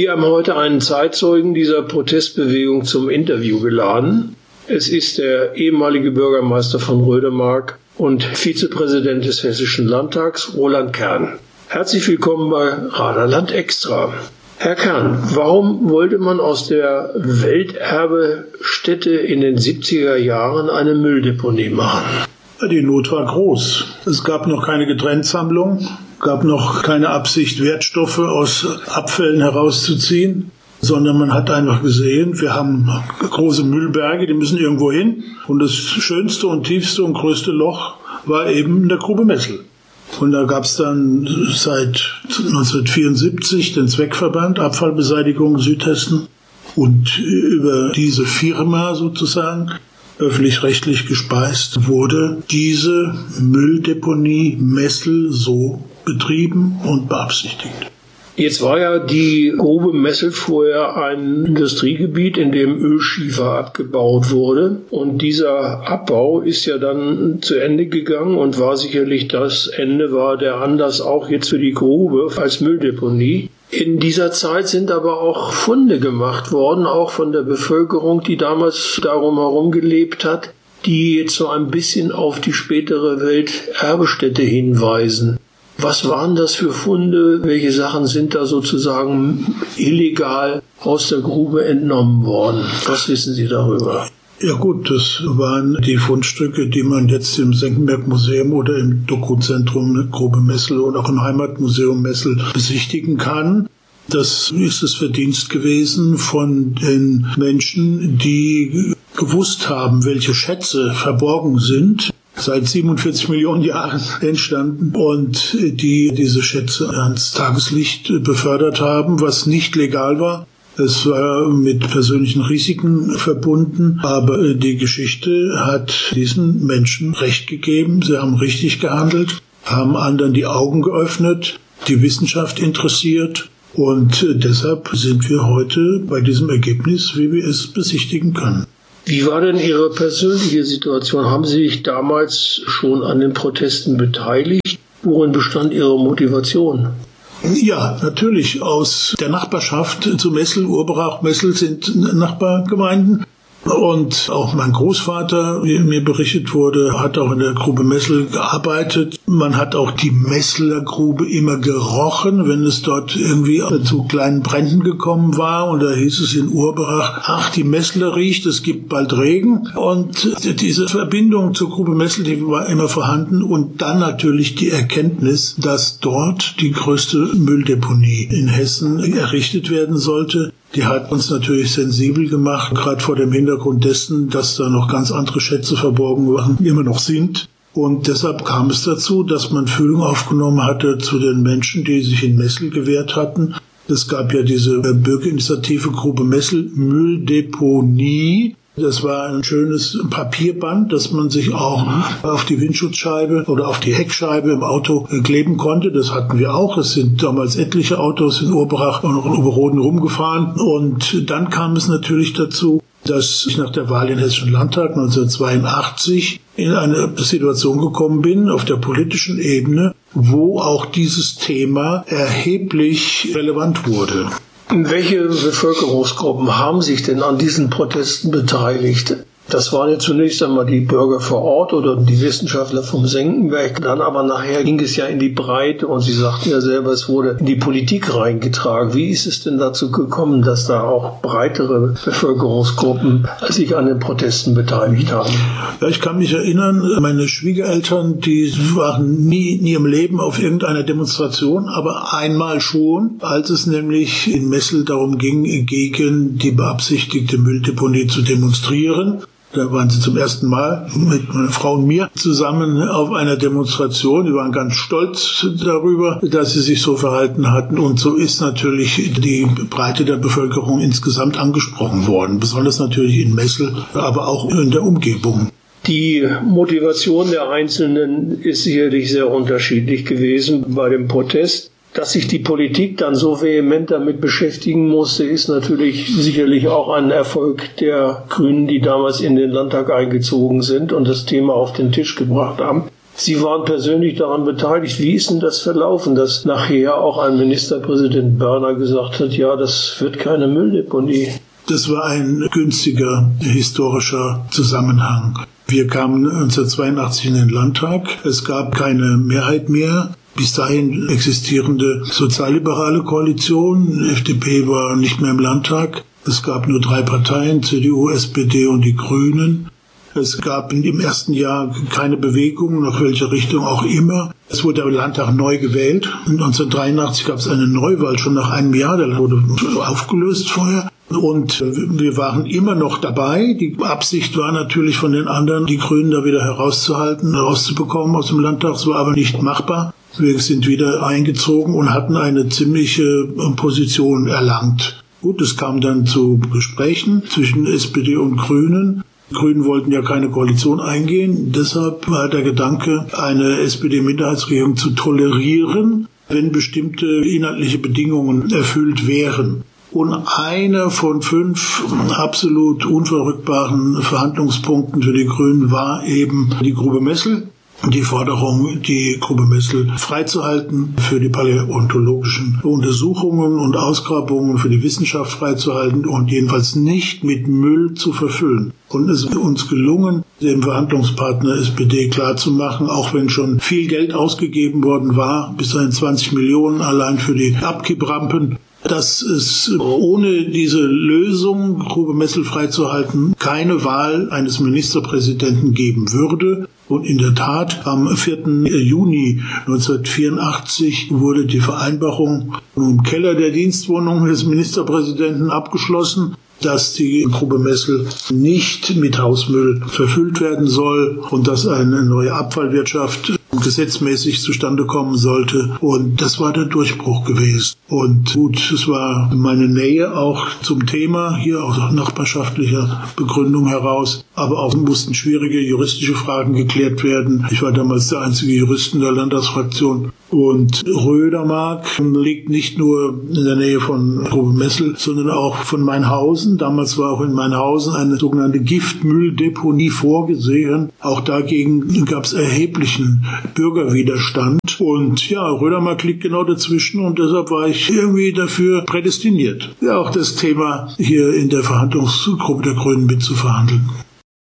Wir haben heute einen Zeitzeugen dieser Protestbewegung zum Interview geladen. Es ist der ehemalige Bürgermeister von Rödemark und Vizepräsident des Hessischen Landtags, Roland Kern. Herzlich willkommen bei Raderland Extra. Herr Kern, warum wollte man aus der Welterbestätte in den 70er Jahren eine Mülldeponie machen? Die Not war groß. Es gab noch keine Getrenntsammlung, gab noch keine Absicht, Wertstoffe aus Abfällen herauszuziehen, sondern man hat einfach gesehen, wir haben große Müllberge, die müssen irgendwo hin. Und das schönste und tiefste und größte Loch war eben in der Grube Messel. Und da gab es dann seit 1974 den Zweckverband Abfallbeseitigung Südhessen. Und über diese Firma sozusagen, öffentlich-rechtlich gespeist, wurde diese Mülldeponie Messel so betrieben und beabsichtigt. Jetzt war ja die Grube Messel vorher ein Industriegebiet, in dem Ölschiefer abgebaut wurde. Und dieser Abbau ist ja dann zu Ende gegangen und war sicherlich das Ende, war der Anlass auch jetzt für die Grube als Mülldeponie. In dieser Zeit sind aber auch Funde gemacht worden, auch von der Bevölkerung, die damals darum herum gelebt hat, die jetzt so ein bisschen auf die spätere Welterbestätte hinweisen. Was waren das für Funde? Welche Sachen sind da sozusagen illegal aus der Grube entnommen worden? Was wissen Sie darüber? Ja gut, das waren die Fundstücke, die man jetzt im Senckenberg-Museum oder im Doku-Zentrum Grube Messel und auch im Heimatmuseum Messel besichtigen kann. Das ist das Verdienst gewesen von den Menschen, die gewusst haben, welche Schätze verborgen sind, seit 47 Millionen Jahren entstanden und die diese Schätze ans Tageslicht befördert haben, was nicht legal war. Es war mit persönlichen Risiken verbunden, aber die Geschichte hat diesen Menschen Recht gegeben. Sie haben richtig gehandelt, haben anderen die Augen geöffnet, die Wissenschaft interessiert und deshalb sind wir heute bei diesem Ergebnis, wie wir es besichtigen können. Wie war denn Ihre persönliche Situation? Haben Sie sich damals schon an den Protesten beteiligt? Worin bestand Ihre Motivation? Ja, natürlich. Aus der Nachbarschaft zu Messel, Urberach, Messel sind Nachbargemeinden. Und auch mein Großvater, wie mir berichtet wurde, hat auch in der Grube Messel gearbeitet. Man hat auch die Messeler Grube immer gerochen, wenn es dort irgendwie zu kleinen Bränden gekommen war. Und da hieß es in Urberach, ach, die Messler riecht, es gibt bald Regen. Und diese Verbindung zur Grube Messel, die war immer vorhanden. Und dann natürlich die Erkenntnis, dass dort die größte Mülldeponie in Hessen errichtet werden sollte. Die hat uns natürlich sensibel gemacht, gerade vor dem Hintergrund dessen, dass da noch ganz andere Schätze verborgen waren, immer noch sind. Und deshalb kam es dazu, dass man Fühlung aufgenommen hatte zu den Menschen, die sich in Messel gewehrt hatten. Es gab ja diese Bürgerinitiative Grube Messel Mülldeponie. Das war ein schönes Papierband, das man sich auch auf die Windschutzscheibe oder auf die Heckscheibe im Auto kleben konnte. Das hatten wir auch. Es sind damals etliche Autos in Urberach und Oberroden rumgefahren. Und dann kam es natürlich dazu, dass ich nach der Wahl in den Hessischen Landtag 1982 in eine Situation gekommen bin auf der politischen Ebene, wo auch dieses Thema erheblich relevant wurde. Welche Bevölkerungsgruppen haben sich denn an diesen Protesten beteiligt? Das waren ja zunächst einmal die Bürger vor Ort oder die Wissenschaftler vom Senckenberg. Dann aber nachher ging es ja in die Breite und Sie sagten ja selber, es wurde in die Politik reingetragen. Wie ist es denn dazu gekommen, dass da auch breitere Bevölkerungsgruppen sich an den Protesten beteiligt haben? Ja, ich kann mich erinnern, meine Schwiegereltern, die waren nie in ihrem Leben auf irgendeiner Demonstration, aber einmal schon, als es nämlich in Messel darum ging, gegen die beabsichtigte Mülldeponie zu demonstrieren. Da waren sie zum ersten Mal mit meiner Frau und mir zusammen auf einer Demonstration. Die waren ganz stolz darüber, dass sie sich so verhalten hatten. Und so ist natürlich die Breite der Bevölkerung insgesamt angesprochen worden. Besonders natürlich in Messel, aber auch in der Umgebung. Die Motivation der Einzelnen ist sicherlich sehr unterschiedlich gewesen bei dem Protest. Dass sich die Politik dann so vehement damit beschäftigen musste, ist natürlich sicherlich auch ein Erfolg der Grünen, die damals in den Landtag eingezogen sind und das Thema auf den Tisch gebracht haben. Sie waren persönlich daran beteiligt. Wie ist denn das verlaufen, dass nachher auch ein Ministerpräsident Börner gesagt hat, ja, das wird keine Mülldeponie? Das war ein günstiger historischer Zusammenhang. Wir kamen 1982 in den Landtag. Es gab keine Mehrheit mehr. Bis dahin existierende sozialliberale Koalition. Die FDP war nicht mehr im Landtag. Es gab nur 3 Parteien, CDU, SPD und die Grünen. Es gab im ersten Jahr keine Bewegung, nach welcher Richtung auch immer. Es wurde der Landtag neu gewählt. 1983 gab es eine Neuwahl, schon nach einem Jahr. Der wurde aufgelöst vorher. Und wir waren immer noch dabei. Die Absicht war natürlich von den anderen, die Grünen da wieder herauszubekommen aus dem Landtag. Es war aber nicht machbar. Wir sind wieder eingezogen und hatten eine ziemliche Position erlangt. Gut, es kam dann zu Gesprächen zwischen SPD und Grünen. Die Grünen wollten ja keine Koalition eingehen. Deshalb war der Gedanke, eine SPD-Minderheitsregierung zu tolerieren, wenn bestimmte inhaltliche Bedingungen erfüllt wären. Und einer von 5 absolut unverrückbaren Verhandlungspunkten für die Grünen war eben die Grube Messel. Die Forderung, die Grube Messel freizuhalten, für die paläontologischen Untersuchungen und Ausgrabungen, für die Wissenschaft freizuhalten und jedenfalls nicht mit Müll zu verfüllen. Und es ist uns gelungen, dem Verhandlungspartner SPD klarzumachen, auch wenn schon viel Geld ausgegeben worden war, bis dahin 20 Millionen allein für die Abkipprampen, dass es ohne diese Lösung, Grube Messel freizuhalten, keine Wahl eines Ministerpräsidenten geben würde. Und in der Tat, am 4. Juni 1984 wurde die Vereinbarung im Keller der Dienstwohnung des Ministerpräsidenten abgeschlossen, dass die Grube Messel nicht mit Hausmüll verfüllt werden soll und dass eine neue Abfallwirtschaft gesetzmäßig zustande kommen sollte. Und das war der Durchbruch gewesen. Und gut, es war meine Nähe auch zum Thema, hier aus nachbarschaftlicher Begründung heraus. Aber auch mussten schwierige juristische Fragen geklärt werden. Ich war damals der einzige Jurist in der Landtagsfraktion. Und Rödermark liegt nicht nur in der Nähe von Grube Messel, sondern auch von Mainhausen. Damals war auch in Mainhausen eine sogenannte Giftmülldeponie vorgesehen. Auch dagegen gab es erheblichen Bürgerwiderstand. Und ja, Rödermark liegt genau dazwischen und deshalb war ich irgendwie dafür prädestiniert, ja auch das Thema hier in der Verhandlungsgruppe der Grünen mitzuverhandeln.